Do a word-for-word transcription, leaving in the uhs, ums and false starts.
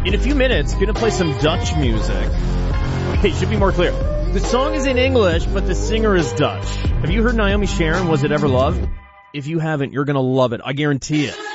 In a few minutes, gonna play some Dutch music. Okay, should be more clear. The song is in English, but the singer is Dutch. Have you heard Naomi Sharon, Was It Ever Love? If you haven't, you're gonna love it. I guarantee it.